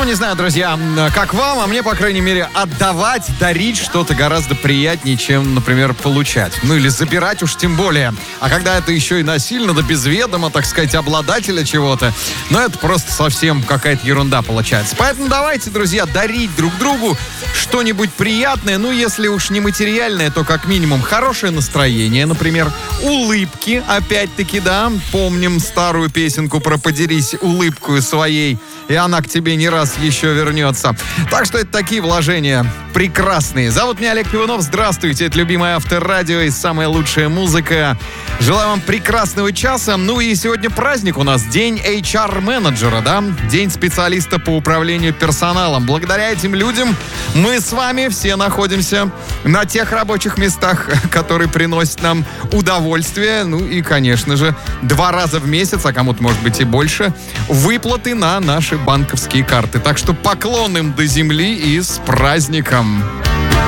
Ну, не знаю, друзья, как вам, а мне, по крайней мере, отдавать, дарить что-то гораздо приятнее, чем, например, получать. Ну, или забирать уж тем более. А когда это еще и насильно, да без ведома, так сказать, обладателя чего-то, ну, это просто совсем какая-то ерунда получается. Поэтому давайте, друзья, дарить друг другу что-нибудь приятное. Ну, если уж не материальное, то как минимум хорошее настроение, например, улыбки, опять-таки, да. Помним старую песенку про «Поделись улыбкой своей», и она к тебе не раз еще вернется. Так что это такие вложения прекрасные. Зовут меня Олег Пивунов. Здравствуйте, это любимое Авторадио и самая лучшая музыка. Желаю вам прекрасного часа. Ну и сегодня праздник у нас. День HR-менеджера, да? День специалиста по управлению персоналом. Благодаря этим людям мы с вами все находимся на тех рабочих местах, которые приносят нам удовольствие. Ну и, конечно же, 2 раза в месяц, а кому-то, может быть, и больше, выплаты на наши банковские карты. Так что поклон им до земли и с праздником!